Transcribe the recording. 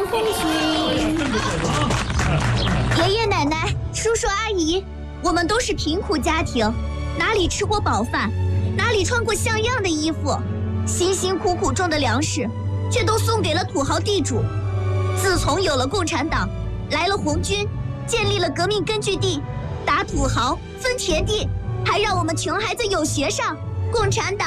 红军。爷爷奶奶、叔叔阿姨，我们都是贫苦家庭，哪里吃过饱饭，哪里穿过像样的衣服，辛辛苦苦种的粮食，却都送给了土豪地主。自从有了共产党，来了红军，建立了革命根据地，打土豪、分田地，还让我们穷孩子有学上。共产党